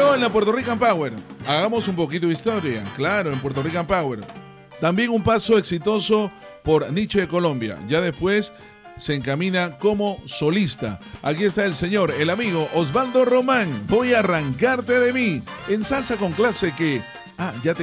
Inició en la Puerto Rican Power. Hagamos un poquito de historia, claro, en Puerto Rican Power. También un paso exitoso por Nicho de Colombia. Ya después se encamina como solista. Aquí está el señor, el amigo Osvaldo Román. Voy a arrancarte de mí. En salsa con clase que... ya te